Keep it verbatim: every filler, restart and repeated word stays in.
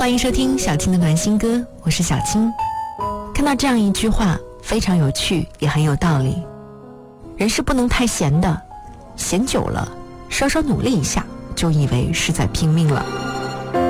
欢迎收听小青的暖心歌，我是小青。看到这样一句话，非常有趣，也很有道理。人是不能太闲的，闲久了，稍稍努力一下，就以为是在拼命了。